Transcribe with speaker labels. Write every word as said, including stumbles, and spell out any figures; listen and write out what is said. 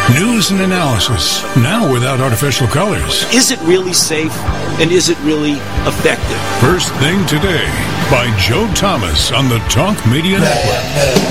Speaker 1: News and analysis, now without artificial colors.
Speaker 2: Is it really safe, and is it really effective?
Speaker 1: First Thing Today by Joe Thomas on the Talk Media Network.